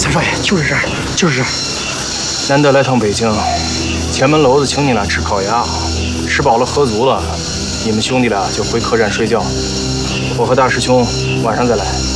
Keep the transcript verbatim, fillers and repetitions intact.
三少爷，就是这儿，就是这儿。 难得来趟北京，前门楼子请你俩吃烤鸭，吃饱了喝足了，你们兄弟俩就回客栈睡觉。我和大师兄晚上再来。